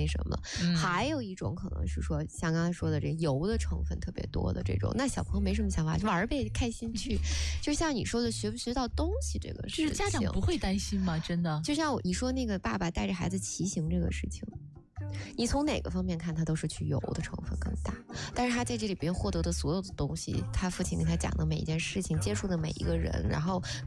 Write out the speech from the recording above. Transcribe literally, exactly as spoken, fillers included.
什么了。嗯、还有一种可能是说，像刚才说的这油的成分特别多的这种，那小朋友没什么想法，就玩呗，开心去。就像你说的，学不学到东西这个事情， 就是家长不会担心吗？真的， 就像你说那个爸爸带着孩子骑行这个事情。你从哪个方面看，他都是去油的成分更大，但是他在这里边获得的所有的东西，他父亲跟他讲的每一件事情，接触的每一个人，然后